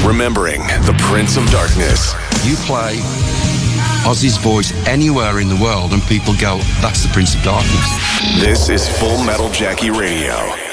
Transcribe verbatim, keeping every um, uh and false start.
Remembering the Prince of Darkness. You play Ozzy's voice anywhere in the world and people go, that's the Prince of Darkness. This is Full Metal Jackie Radio.